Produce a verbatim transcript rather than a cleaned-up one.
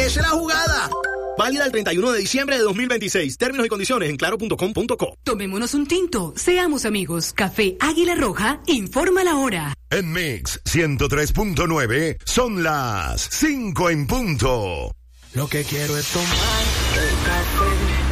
Esa es la jugada. Válida el treinta y uno de diciembre de dos mil veintiséis. Términos y condiciones en claro punto com punto co. Tomémonos un tinto. Seamos amigos. Café Águila Roja informa la hora. En Mix ciento tres punto nueve son las cinco en punto. Lo que quiero es tomar el café